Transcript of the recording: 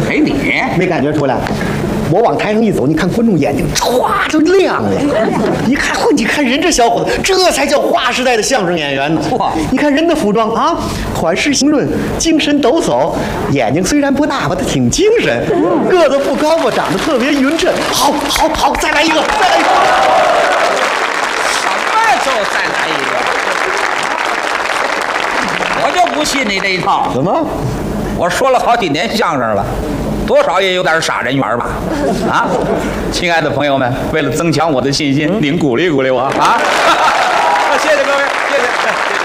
陪你， 没感觉出来？我往台上一走，你看观众眼睛唰就亮了。你看，你看人这小伙子，这才叫划时代的相声演员呢。 哇！ 你看人的服装啊，款式行论，精神抖擞，眼睛虽然不大吧，他挺精神，个子不高吧，长得特别匀称。好，再来一个，再来一个。 什么就再来一个？我就不信你这一套。 怎么？ 我说了好几年相声了。多少也有点傻人缘吧，啊！亲爱的朋友们，为了增强我的信心，您鼓励鼓励我啊！谢谢各位，谢谢。